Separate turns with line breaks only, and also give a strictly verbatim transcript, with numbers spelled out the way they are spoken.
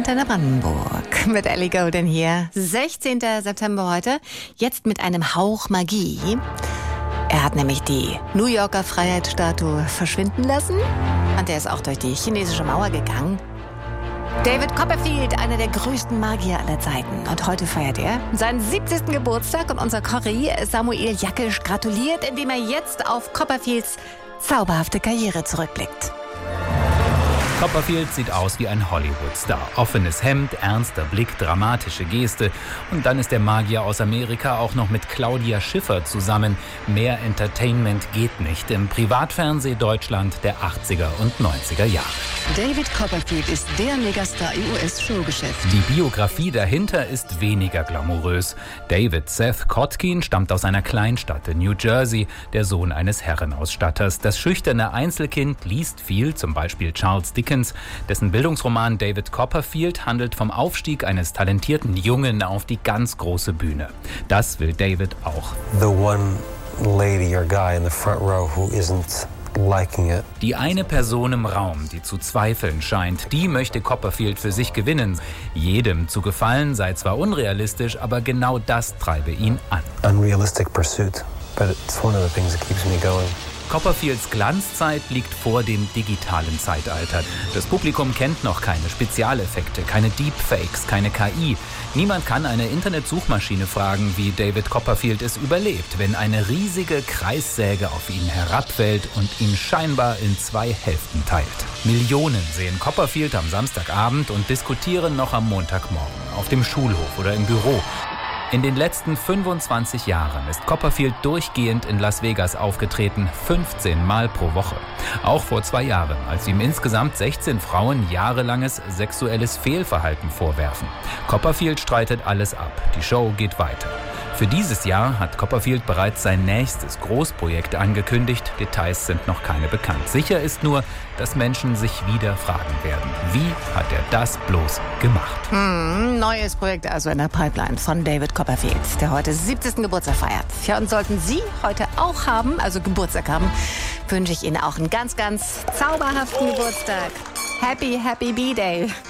Antenne Brandenburg mit Ellie Golden hier. sechzehnten September heute, jetzt mit einem Hauch Magie. Er hat nämlich die New Yorker Freiheitsstatue verschwinden lassen und er ist auch durch die chinesische Mauer gegangen. David Copperfield, einer der größten Magier aller Zeiten. Und heute feiert er seinen siebzigsten Geburtstag und unser Corrie Samuel Jackisch gratuliert, indem er jetzt auf Copperfields zauberhafte Karriere zurückblickt.
Copperfield sieht aus wie ein Hollywood-Star. Offenes Hemd, ernster Blick, dramatische Geste. Und dann ist der Magier aus Amerika auch noch mit Claudia Schiffer zusammen. Mehr Entertainment geht nicht im Privatfernseh Deutschland der achtziger und neunziger Jahre.
David Copperfield ist der Megastar im U S-Showgeschäft.
Die Biografie dahinter ist weniger glamourös. David Seth Kotkin stammt aus einer Kleinstadt in New Jersey, der Sohn eines Herrenausstatters. Das schüchterne Einzelkind liest viel, zum Beispiel Charles Dickens. Dessen Bildungsroman David Copperfield handelt vom Aufstieg eines talentierten Jungen auf die ganz große Bühne. Das will David auch.
The one lady or guy in the front row who isn't liking it.
Die eine Person im Raum, die zu zweifeln scheint, die möchte Copperfield für sich gewinnen. Jedem zu gefallen sei zwar unrealistisch, aber genau das treibe ihn an.
Unrealistic pursuit, but it's one of the things that keeps me going.
Copperfields Glanzzeit liegt vor dem digitalen Zeitalter. Das Publikum kennt noch keine Spezialeffekte, keine Deepfakes, keine K I. Niemand kann eine Internetsuchmaschine fragen, wie David Copperfield es überlebt, wenn eine riesige Kreissäge auf ihn herabfällt und ihn scheinbar in zwei Hälften teilt. Millionen sehen Copperfield am Samstagabend und diskutieren noch am Montagmorgen auf dem Schulhof oder im Büro. In den letzten fünfundzwanzig Jahren ist Copperfield durchgehend in Las Vegas aufgetreten, fünfzehn Mal pro Woche. Auch vor zwei Jahren, als ihm insgesamt sechzehn Frauen jahrelanges sexuelles Fehlverhalten vorwerfen. Copperfield streitet alles ab. Die Show geht weiter. Für dieses Jahr hat Copperfield bereits sein nächstes Großprojekt angekündigt. Details sind noch keine bekannt. Sicher ist nur, dass Menschen sich wieder fragen werden, wie hat er das bloß gemacht?
Hm, neues Projekt also in der Pipeline von David Copperfield, der heute siebzigsten Geburtstag feiert. Ja, und sollten Sie heute auch haben, also Geburtstag haben, wünsche ich Ihnen auch einen ganz, ganz zauberhaften Geburtstag. Happy, happy B-Day.